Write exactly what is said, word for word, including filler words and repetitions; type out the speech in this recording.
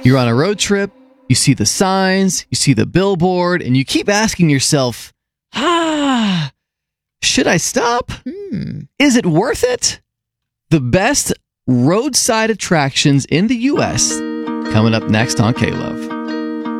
You're on a road trip, you see the signs, you see the billboard, and you keep asking yourself, ah, should I stop? Hmm. Is it worth it? The best roadside attractions in the U S coming up next on K-Love.